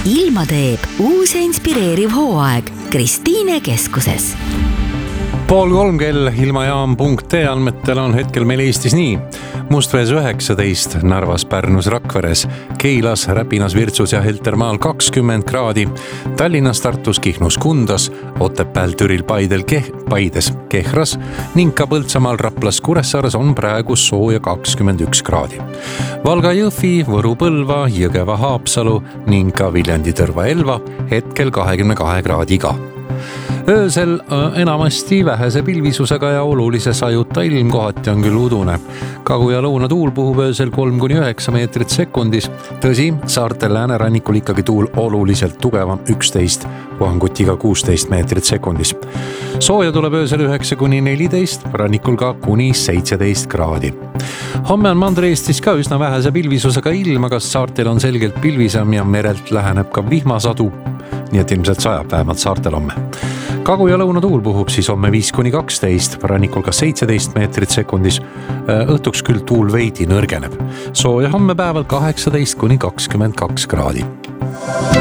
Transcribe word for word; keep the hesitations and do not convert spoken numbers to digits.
ilma teeb uus ja inspireeriv hooaeg Kristiine keskuses. Pool kolm kell ilmajaam punkt ee andmetel on hetkel meil Eestis nii. Mustvees üheksateist, Narvas, Pärnus, Rakveres, Keilas, Räpinas, Virtsus ja Heltermaal kakskümmend kraadi, Tallinnas, Tartus, Kihnus, Kundas, Otepääl, Türil, Paidel, Keh, Paides, Kehras ning ka Põltsamaal, Raplas, Kuressaares on praegu sooja kakskümmend üks kraadi. Valga, Jõhvi, Võru, Põlva, Jõgeva, Haapsalu ning ka Viljandi, Tõrva, Elva hetkel kahekümne kahe kraadiga. Öösel enamasti vähese pilvisusega ja olulise sajuta ilm, kohati on küll udune. Kagu- ja lõunatuul puhub öösel kolm kuni üheksa meetrit sekundis. Tõsi, saartel läänerannikul ikkagi tuul oluliselt tugevam üksteist, puhangutiga kuusteist meetrit sekundis. Sooja tuleb öösel üheksa kuni neliteist, rannikul ka kuni seitseteist kraadi. Homme on Mandri-Eestis ka üsna vähese pilvisusega ilm, aga saartel on selgelt pilvisam ja merelt läheneb ka vihmasadu. Nii et ilmselt sajab vähemalt saartel homme. Kagu- ja lõunatuul puhub siis homme viis kuni kaksteist, rannikul ka seitseteist meetrit sekundis. Õhtuks küll tuul veidi nõrgeneb. Sooja homme päeval kaheksateist kuni kakskümmend kaks kraadi.